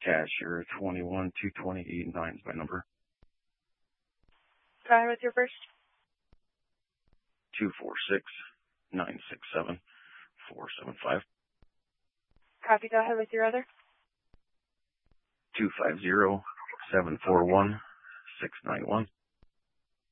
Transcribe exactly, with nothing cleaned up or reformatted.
Cashier twenty-one two twenty eighty-nine is my number. Go ahead with your first. two four six nine six seven four seven five. Copy. Go ahead with your other. two five zero seven four one six nine one.